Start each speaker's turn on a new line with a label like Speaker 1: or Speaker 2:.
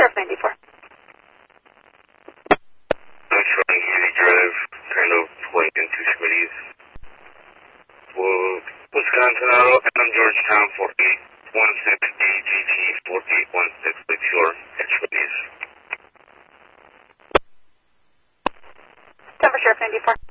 Speaker 1: Sheriff 94.
Speaker 2: I'm showing Easy Drive, kind of pulling into Schmitty's. Wisconsin Auto, and Georgetown 4816 AGT 4816 Lakeshore at Schmitty's.
Speaker 1: Denver Sheriff 94.